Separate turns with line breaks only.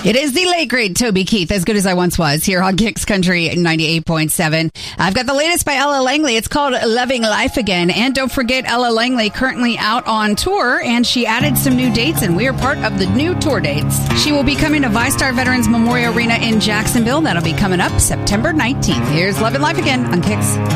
It is the late great Toby Keith, As Good As I Once Was, here on Kicks Country 98.7. I've got the latest by Ella Langley. It's called Loving Life Again. And don't forget, Ella Langley currently out on tour, and she added some new dates, and we are part of the new tour dates. She will be coming to VyStar Veterans Memorial Arena in Jacksonville. That'll be coming up September 19th. Here's Loving Life Again on Kicks.